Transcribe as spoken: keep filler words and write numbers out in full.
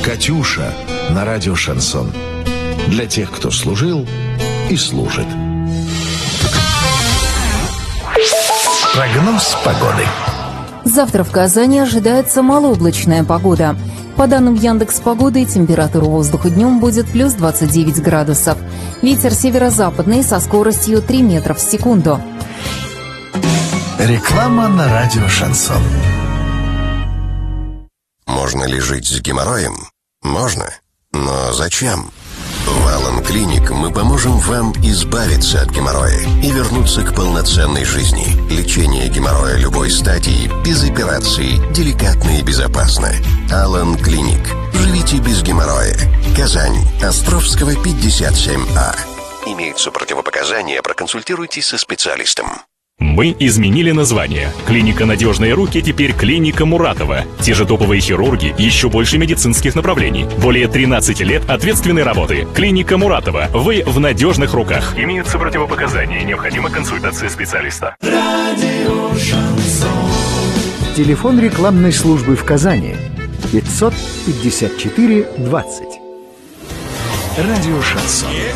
«Катюша» на радио «Шансон». Для тех, кто служил и служит. Прогноз погоды. Завтра в Казани ожидается малооблачная погода. По данным Яндекс.Погоды, температура воздуха днем будет плюс двадцать девять градусов. Ветер северо-западный со скоростью три метра в секунду. Реклама на радио «Шансон». Можно ли жить с геморроем? Можно. Но зачем? В Алан Клиник мы поможем вам избавиться от геморроя и вернуться к полноценной жизни. Лечение геморроя любой стадии, без операций, деликатно и безопасно. Алан Клиник. Живите без геморроя. Казань. Островского, пятьдесят семь А. Имеются противопоказания, проконсультируйтесь со специалистом. Мы изменили название. Клиника «Надежные руки» теперь клиника Муратова. Те же топовые хирурги, еще больше медицинских направлений. Более тринадцати лет ответственной работы. Клиника Муратова. Вы в надежных руках. Имеются противопоказания. Необходима консультация специалиста. Радио Шансон. Телефон рекламной службы в Казани пятьсот пятьдесят четыре двадцать. Радио «Шансон».